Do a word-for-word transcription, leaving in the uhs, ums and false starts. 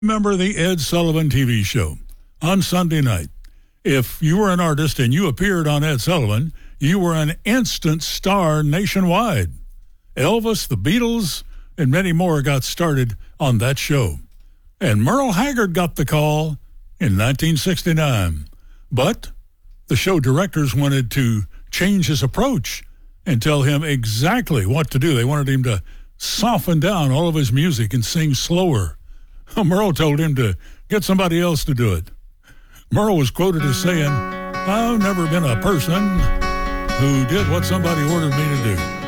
Remember the Ed Sullivan T V show on Sunday night. If you were an artist and you appeared on Ed Sullivan, you were an instant star nationwide. Elvis, the Beatles, and many more got started on that show. And Merle Haggard got the call in nineteen sixty-nine. But the show directors wanted to change his approach and tell him exactly what to do. They wanted him to soften down all of his music and sing slower. Merle told him to get somebody else to do it. Merle was quoted as saying, "I've never been a person who did what somebody ordered me to do."